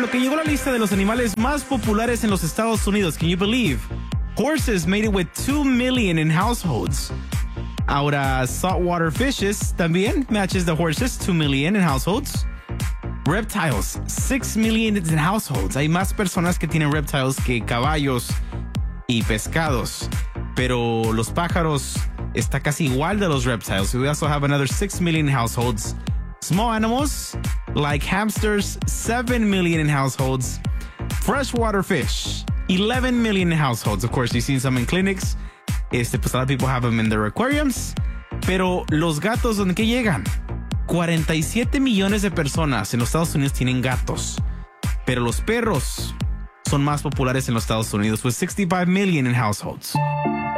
lo que llegó a la lista de los animales más populares en los Estados Unidos. Can you believe? Horses made it with 2 million in households. Ahora, saltwater fishes también matches the horses, 2 million in households. Reptiles, 6 million in households. Hay más personas que tienen reptiles que caballos y pescados. Pero los pájaros está casi igual de los reptiles. We also have another 6 million households. Small animals like hamsters, 7 million in households. Freshwater fish, 11 million in households. Of course, you've seen some in clinics. Pues a lot of people have them in their aquariums. Pero los gatos, ¿dónde que llegan? 47 millones de personas en los Estados Unidos tienen gatos. Pero los perros son más populares en los Estados Unidos, with 65 million in households.